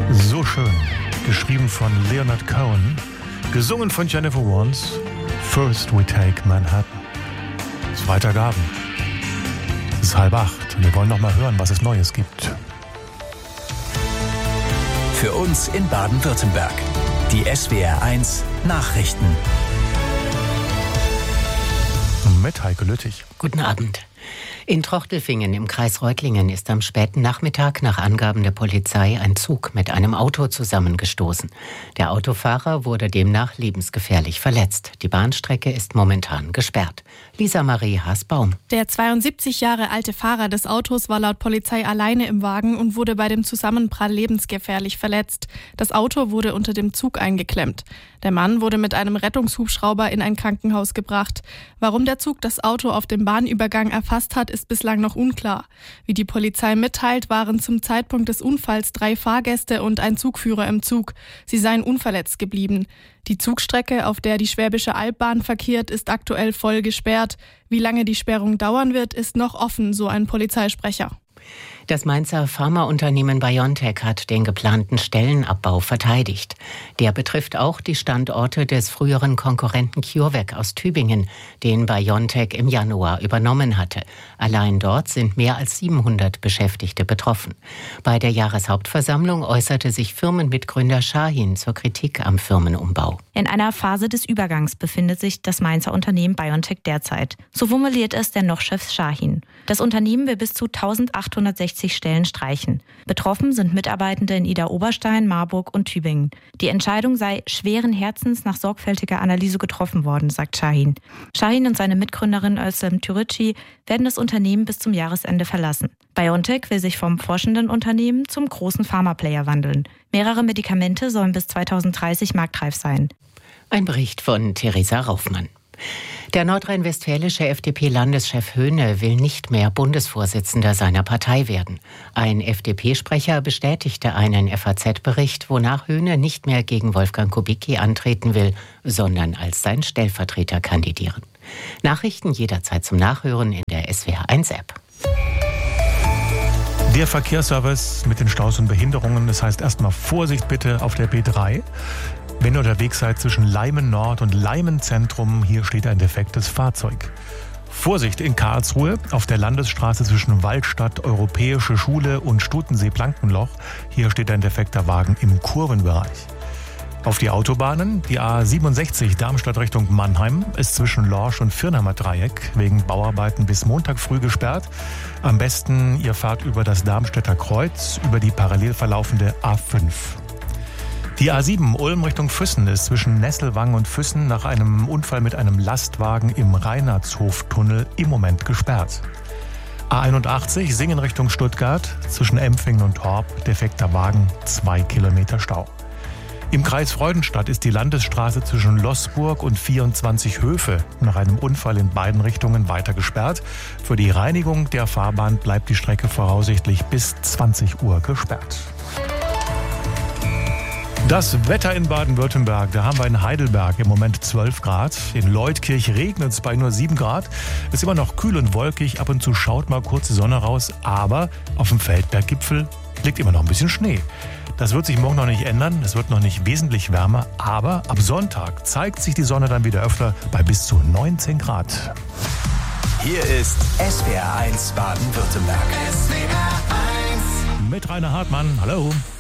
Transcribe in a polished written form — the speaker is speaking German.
So schön. Geschrieben von Leonard Cohen. Gesungen von Jennifer Warnes. First we take Manhattan. Es ist Freitagabend. Es ist 7:30 und wir wollen noch mal hören, was es Neues gibt. Für uns in Baden-Württemberg. Die SWR1 Nachrichten. Mit Heike Lüttich. Guten Abend. In Trochtelfingen im Kreis Reutlingen ist am späten Nachmittag nach Angaben der Polizei ein Zug mit einem Auto zusammengestoßen. Der Autofahrer wurde demnach lebensgefährlich verletzt. Die Bahnstrecke ist momentan gesperrt. Lisa Marie Haas-Baum. Der 72 Jahre alte Fahrer des Autos war laut Polizei alleine im Wagen und wurde bei dem Zusammenprall lebensgefährlich verletzt. Das Auto wurde unter dem Zug eingeklemmt. Der Mann wurde mit einem Rettungshubschrauber in ein Krankenhaus gebracht. Warum der Zug das Auto auf dem Bahnübergang erfasst hat, ist bislang noch unklar. Wie die Polizei mitteilt, waren zum Zeitpunkt des Unfalls 3 Fahrgäste und ein Zugführer im Zug. Sie seien unverletzt geblieben. Die Zugstrecke, auf der die Schwäbische Albahn verkehrt, ist aktuell voll gesperrt. Wie lange die Sperrung dauern wird, ist noch offen, so ein Polizeisprecher. Das Mainzer Pharmaunternehmen BioNTech hat den geplanten Stellenabbau verteidigt. Der betrifft auch die Standorte des früheren Konkurrenten CureVac aus Tübingen, den BioNTech im Januar übernommen hatte. Allein dort sind mehr als 700 Beschäftigte betroffen. Bei der Jahreshauptversammlung äußerte sich Firmenmitgründer Shahin zur Kritik am Firmenumbau. In einer Phase des Übergangs befindet sich das Mainzer Unternehmen BioNTech derzeit. So formuliert es der Noch-Chef Shahin. Das Unternehmen will bis zu 1860 Stellen streichen. Betroffen sind Mitarbeitende in Idar-Oberstein, Marburg und Tübingen. Die Entscheidung sei schweren Herzens nach sorgfältiger Analyse getroffen worden, sagt Shahin. Shahin und seine Mitgründerin Özlem Türeci werden das Unternehmen bis zum Jahresende verlassen. BioNTech will sich vom forschenden Unternehmen zum großen Pharmaplayer wandeln. Mehrere Medikamente sollen bis 2030 marktreif sein. Ein Bericht von Theresa Raufmann. Der nordrhein-westfälische FDP-Landeschef Höhne will nicht mehr Bundesvorsitzender seiner Partei werden. Ein FDP-Sprecher bestätigte einen FAZ-Bericht, wonach Höhne nicht mehr gegen Wolfgang Kubicki antreten will, sondern als sein Stellvertreter kandidieren. Nachrichten jederzeit zum Nachhören in der SWR1-App. Der Verkehrsservice mit den Staus und Behinderungen, das heißt erstmal Vorsicht bitte auf der B3. Wenn ihr unterwegs seid zwischen Leimen Nord und Leimen Zentrum, hier steht ein defektes Fahrzeug. Vorsicht in Karlsruhe auf der Landesstraße zwischen Waldstadt, Europäische Schule und Stutensee-Blankenloch. Hier steht ein defekter Wagen im Kurvenbereich. Auf die Autobahnen, die A67 Darmstadt Richtung Mannheim ist zwischen Lorsch und Firnheimer Dreieck wegen Bauarbeiten bis Montag früh gesperrt. Am besten, ihr fahrt über das Darmstädter Kreuz, über die parallel verlaufende A5. Die A7 Ulm Richtung Füssen ist zwischen Nesselwang und Füssen nach einem Unfall mit einem Lastwagen im Reinhardshoftunnel im Moment gesperrt. A81 Singen Richtung Stuttgart zwischen Empfingen und Horb, defekter Wagen, 2 Kilometer Stau. Im Kreis Freudenstadt ist die Landesstraße zwischen Loßburg und 24 Höfe nach einem Unfall in beiden Richtungen weiter gesperrt. Für die Reinigung der Fahrbahn bleibt die Strecke voraussichtlich bis 20 Uhr gesperrt. Das Wetter in Baden-Württemberg, da haben wir in Heidelberg im Moment 12 Grad. In Leutkirch regnet es bei nur 7 Grad. Ist immer noch kühl und wolkig, ab und zu schaut mal kurz die Sonne raus. Aber auf dem Feldberggipfel liegt immer noch ein bisschen Schnee. Das wird sich morgen noch nicht ändern, es wird noch nicht wesentlich wärmer. Aber ab Sonntag zeigt sich die Sonne dann wieder öfter bei bis zu 19 Grad. Hier ist SWR1 Baden-Württemberg. Mit Rainer Hartmann, hallo.